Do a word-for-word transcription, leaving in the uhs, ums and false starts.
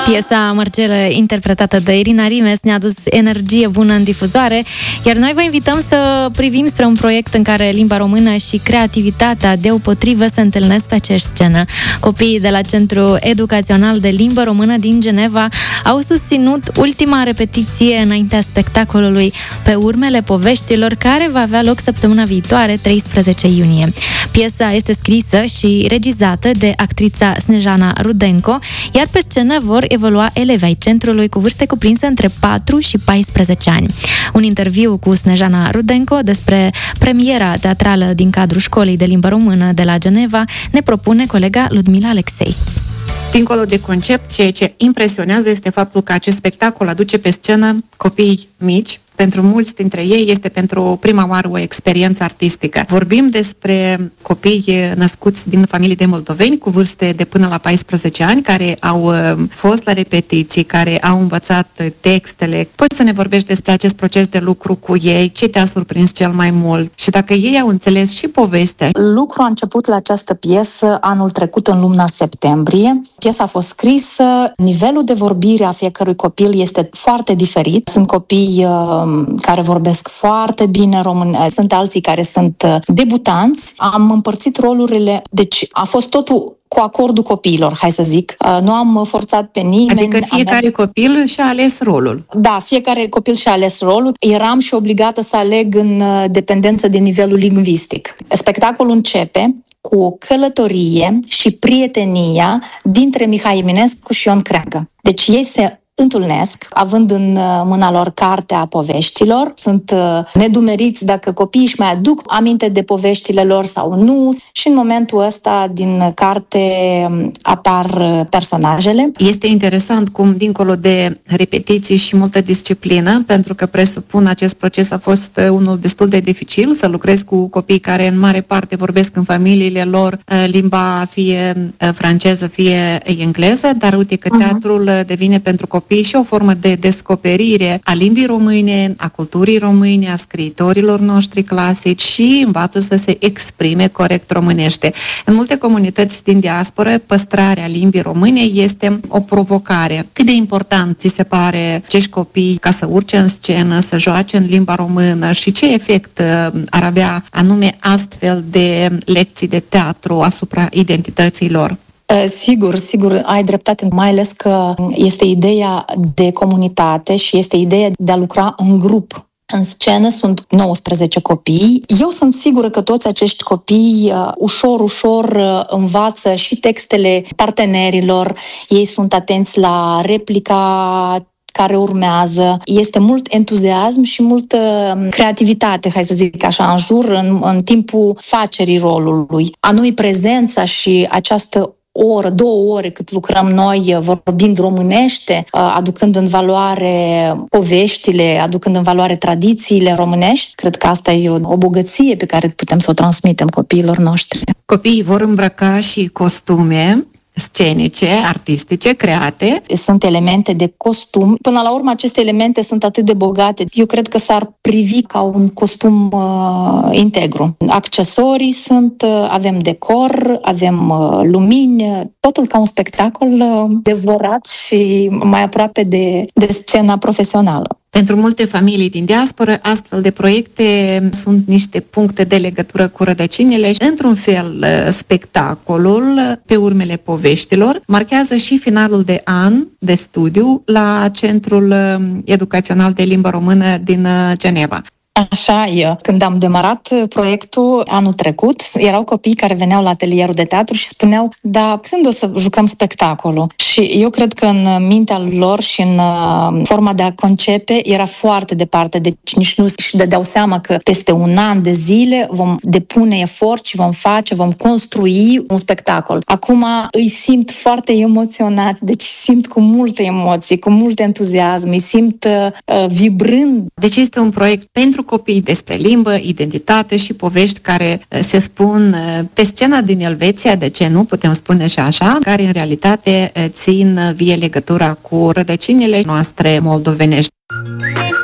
Piesa Marcele, interpretată de Irina Rimes, ne-a adus energie bună în difuzare, iar noi vă invităm să privim spre un proiect în care limba română și creativitatea deopotrivă se întâlnesc pe aceeași scenă. Copiii de la Centrul Educațional de Limbă Română din Geneva au susținut ultima repetiție înaintea spectacolului Pe urmele poveștilor, care va avea loc săptămâna viitoare, treisprezece iunie. Piesa este scrisă și regizată de actrița Snejana Rudenko, iar pe scenă vor evolua elevi ai centrului cu vârste cuprinse între patru și paisprezece ani. Un interviu cu Snejana Rudenko despre premiera teatrală din cadrul Școlii de Limbă Română de la Geneva ne propune colega Ludmila Alexei. Dincolo de concept, ceea ce impresionează este faptul că acest spectacol aduce pe scenă copii mici. Pentru mulți dintre ei este pentru prima oară o experiență artistică. Vorbim despre copii născuți din familii de moldoveni cu vârste de până la paisprezece ani, care au fost la repetiții, care au învățat textele. Poți să ne vorbești despre acest proces de lucru cu ei? Ce te-a surprins cel mai mult? Și dacă ei au înțeles și povestea? Lucrul a început la această piesă anul trecut în luna septembrie. Piesa a fost scrisă, nivelul de vorbire a fiecărui copil este foarte diferit. Sunt copii care vorbesc foarte bine românește, sunt alții care sunt debutanți. Am împărțit rolurile, deci a fost totul cu acordul copiilor, hai să zic. Nu am forțat pe nimeni. Adică fiecare mers... copil și-a ales rolul. Da, fiecare copil și-a ales rolul. Eram și obligată să aleg în dependență de nivelul lingvistic. Spectacolul începe cu o călătorie și prietenia dintre Mihai Eminescu și Ion Creangă. Deci ei se întâlnesc, având în mâna lor cartea poveștilor. Sunt nedumeriți dacă copiii își mai aduc aminte de poveștile lor sau nu. Și în momentul ăsta din carte apar personajele. Este interesant cum, dincolo de repetiții și multă disciplină, pentru că presupun acest proces a fost unul destul de dificil, să lucrezi cu copii care în mare parte vorbesc în familiile lor limba fie franceză, fie engleză, dar uite că teatrul uh-huh. devine pentru copii și o formă de descoperire a limbii române, a culturii române, a scriitorilor noștri clasici și învață să se exprime corect românește. În multe comunități din diasporă, păstrarea limbii române este o provocare. Cât de important ți se pare acești copii ca să urce în scenă, să joace în limba română și ce efect ar avea anume astfel de lecții de teatru asupra identității lor? Sigur, sigur, ai dreptate, mai ales că este ideea de comunitate și este ideea de a lucra în grup. În scenă sunt nouăsprezece copii. Eu sunt sigură că toți acești copii uh, ușor, ușor uh, învață și textele partenerilor. Ei sunt atenți la replica care urmează. Este mult entuziasm și multă creativitate, hai să zic așa, în jur, în, în timpul facerii rolului. Anume prezența și această o oră, două ore cât lucrăm noi vorbind românește, aducând în valoare poveștile, aducând în valoare tradițiile românești. Cred că asta e o, o bogăție pe care putem să o transmitem copiilor noștri. Copiii vor îmbrăca și costume scenice, artistice, create. Sunt elemente de costum. Până la urmă, aceste elemente sunt atât de bogate. Eu cred că s-ar privi ca un costum uh, integru. Accesorii sunt, uh, avem decor, avem uh, lumini, totul ca un spectacol uh, devorat și mai aproape de, de scena profesională. Pentru multe familii din diasporă, astfel de proiecte sunt niște puncte de legătură cu rădăcinile. Într-un fel, spectacolul Pe urmele poveștilor marchează și finalul de an de studiu la Centrul Educațional de Limbă Română din Geneva. Așa e. Când am demarat proiectul anul trecut, erau copii care veneau la atelierul de teatru și spuneau, da, când o să jucăm spectacolul? Și eu cred că în mintea lor și în forma de a concepe era foarte departe, deci nici nu își dădeau seama că peste un an de zile vom depune efort și vom face, vom construi un spectacol. Acum îi simt foarte emoționați, deci simt cu multe emoții, cu mult entuziasm, îi simt uh, vibrând. Deci este un proiect pentru copii despre limbă, identitate și povești care se spun pe scena din Elveția, de ce nu, putem spune și așa, care în realitate țin vie legătura cu rădăcinile noastre moldovenești.